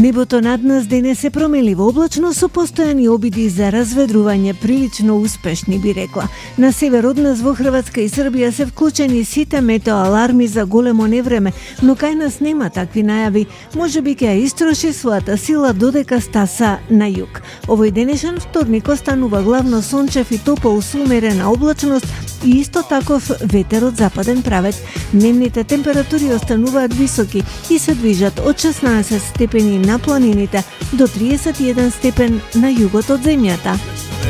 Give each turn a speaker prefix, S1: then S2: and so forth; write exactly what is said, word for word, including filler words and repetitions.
S1: Небото над нас денес е промеливо облачно со постојани обиди за разведрување, прилично успешни би рекла. На север од нас во Хрватска и Србија се вклучени сите метеоаларми за големо невреме, но кај нас нема такви најави. Можеби ќе ја истроши својата сила додека стаса на југ. Овој денешен вторник останува главно сончев и топол со умерена облачност и исто таков ветер од западен правец. Дневните температури остануваат високи и се движат од шеснаесет степени на планините до триесет и еден степен на југот од земјата.